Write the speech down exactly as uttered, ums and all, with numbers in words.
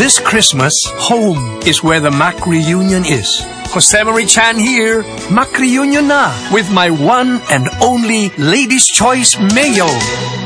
This Christmas, home is where the Mac reunion is. Josemarie Chan here, Mac reunion na with my one and only Lady's Choice Mayo.